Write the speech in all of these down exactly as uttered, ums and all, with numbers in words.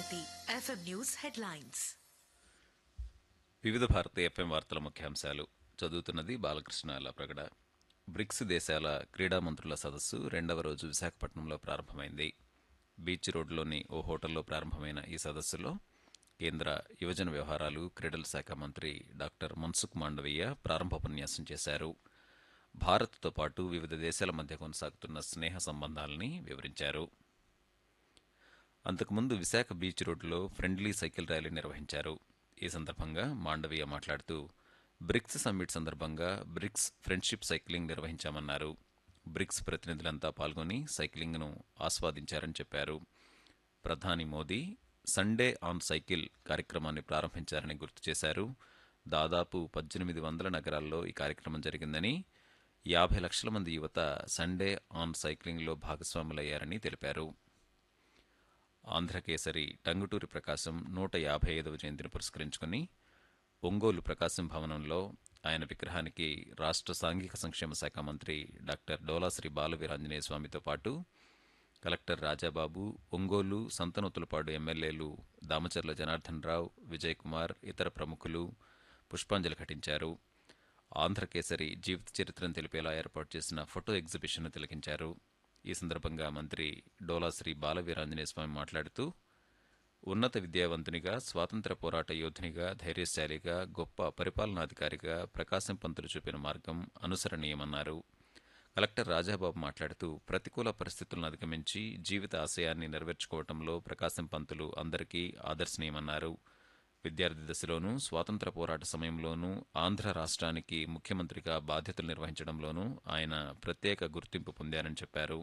Bharati FM news headlines. వివిధ Bharati FM వార్తల ముఖ్యాంశాలు చదువుతున్నది బాలకృష్ణ లప్రగడ. బ్రిక్స్ దేశాల క్రీడా మంత్రుల సదస్సు రెండవ రోజు విశాఖపట్నంలో ప్రారంభమైంది. బీచ్ రోడ్లోని ఓ హోటల్లో ప్రారంభమైన ఈ సదస్సులో కేంద్ర యువజన వ్యవహారాలు క్రీడల శాఖ మంత్రి డాక్టర్ మన్సుఖ్ మాండవీయ ప్రారంభోపన్యాసం చేశారు. భారత్తో పాటు వివిధ దేశాల మధ్య కొనసాగుతున్న స్నేహ సంబంధాలని వివరించారు. అంతకుముందు విశాఖ బీచ్ రోడ్లో ఫ్రెండ్లీ సైకిల్ ర్యాలీ నిర్వహించారు. ఈ సందర్భంగా మాండవీయ మాట్లాడుతూ బ్రిక్స్ సమ్మిట్ సందర్భంగా బ్రిక్స్ ఫ్రెండ్షిప్ సైక్లింగ్ నిర్వహించామన్నారు. బ్రిక్స్ ప్రతినిధులంతా పాల్గొని సైక్లింగ్ను ఆస్వాదించారని చెప్పారు. ప్రధాని మోదీ సండే ఆన్ సైకిల్ కార్యక్రమాన్ని ప్రారంభించారని గుర్తు చేశారు. దాదాపు పద్దెనిమిది వందల నగరాల్లో ఈ కార్యక్రమం జరిగిందని, యాభై లక్షల మంది యువత సండే ఆన్ సైక్లింగ్లో భాగస్వాములయ్యారని తెలిపారు. ఆంధ్రకేసరి టంగుటూరి ప్రకాశం నూట యాభై ఐదవ జయంతిని పురస్కరించుకుని ఒంగోలు ప్రకాశం భవనంలో ఆయన విగ్రహానికి రాష్ట్ర సాంఘిక సంక్షేమ శాఖ మంత్రి డాక్టర్ డోలాశ్రీ బాలవీరాంజనేయ స్వామితో పాటు కలెక్టర్ రాజాబాబు, ఒంగోలు, సంతనూతులపాడు ఎమ్మెల్యేలు దామచర్ల జనార్దన్ రావు, విజయ్ కుమార్, ఇతర ప్రముఖులు పుష్పాంజలి ఘటించారు. ఆంధ్రకేసరి జీవిత చరిత్రను తెలిపేలా ఏర్పాటు చేసిన ఫోటో ఎగ్జిబిషన్ను తిలకించారు. ఈ సందర్భంగా మంత్రి డోలాశ్రీ బాలవీరాంజనేయ స్వామి మాట్లాడుతూ ఉన్నత విద్యావంతునిగా, స్వాతంత్ర్య పోరాట యోధునిగా, ధైర్యశాలిగా, గొప్ప పరిపాలనాధికారిగా ప్రకాశం పంతులు చూపిన మార్గం అనుసరణీయమన్నారు. కలెక్టర్ రాజాబాబు మాట్లాడుతూ ప్రతికూల పరిస్థితులను అధిగమించి జీవిత ఆశయాన్ని నెరవేర్చుకోవడంలో ప్రకాశం పంతులు అందరికీ ఆదర్శనీయమన్నారు. విద్యార్థి దశలోనూ, స్వాతంత్ర పోరాట సమయంలోనూ, ఆంధ్ర రాష్ట్రానికి ముఖ్యమంత్రిగా బాధ్యతలు నిర్వహించడంలోనూ ఆయన ప్రత్యేక గుర్తింపు పొందారని చెప్పారు.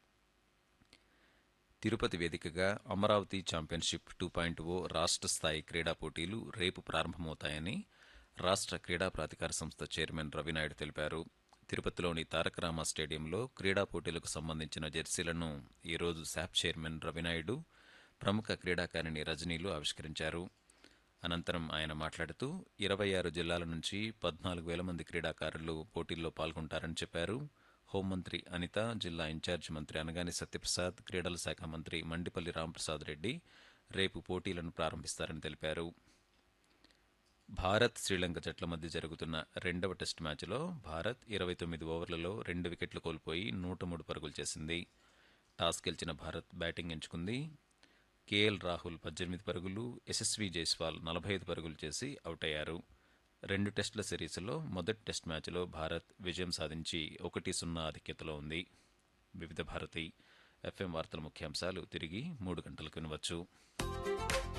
తిరుపతి వేదికగా అమరావతి ఛాంపియన్షిప్ టూ పాయింట్ ఓ రాష్ట్ర స్థాయి క్రీడా పోటీలు రేపు ప్రారంభమవుతాయని రాష్ట్ర క్రీడా ప్రాధికార సంస్థ చైర్మన్ రవినాయుడు తెలిపారు. తిరుపతిలోని తారకరామ స్టేడియంలో క్రీడా పోటీలకు సంబంధించిన జెర్సీలను ఈరోజు శాప్ చైర్మన్ రవినాయుడు, ప్రముఖ క్రీడాకారిణి రజనీలు ఆవిష్కరించారు. అనంతరం ఆయన మాట్లాడుతూ ఇరవై ఆరు జిల్లాల నుంచి పద్నాలుగు వేల మంది క్రీడాకారులు పోటీల్లో పాల్గొంటారని చెప్పారు. హోంమంత్రి అనిత, జిల్లా ఇన్ఛార్జి మంత్రి అనగాని సత్యప్రసాద్, క్రీడల శాఖ మంత్రి మండిపల్లి రాంప్రసాద్ రెడ్డి రేపు పోటీలను ప్రారంభిస్తారని తెలిపారు. భారత్ శ్రీలంక జట్ల మధ్య జరుగుతున్న రెండవ టెస్టు మ్యాచ్లో భారత్ ఇరవై తొమ్మిది ఓవర్లలో రెండు వికెట్లు కోల్పోయి నూట మూడు పరుగులు చేసింది. టాస్ గెలిచిన భారత్ బ్యాటింగ్ ఎంచుకుంది. కేఎల్ రాహుల్ పద్దెనిమిది పరుగులు, యశస్వీ జైస్వాల్ నలభై ఐదు పరుగులు చేసి అవుట్ అయ్యారు. రెండు టెస్టుల సిరీస్లో మొదటి టెస్ట్ మ్యాచ్లో భారత్ విజయం సాధించి ఒకటి సున్నా ఆధిక్యతలో ఉంది. వివిధ భారతి ఎఫ్ఎం వార్తల ముఖ్యాంశాలు తిరిగి మూడు గంటలకు వినవచ్చు.